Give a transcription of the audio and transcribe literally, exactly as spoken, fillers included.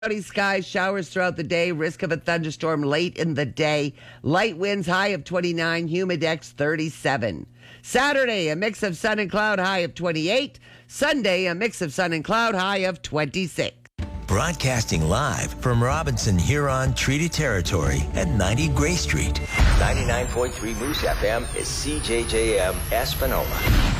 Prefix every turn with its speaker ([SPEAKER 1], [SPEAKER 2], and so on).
[SPEAKER 1] Cloudy skies, showers throughout the day, risk of a thunderstorm late in the day. Light winds, high of twenty-nine, humidex thirty-seven. Saturday, a mix of sun and cloud, high of twenty-eight. Sunday, a mix of sun and cloud, high of twenty-six.
[SPEAKER 2] Broadcasting live from Robinson Huron Treaty Territory at ninety Gray Street. ninety-nine point three Moose F M is C J J M Espanola.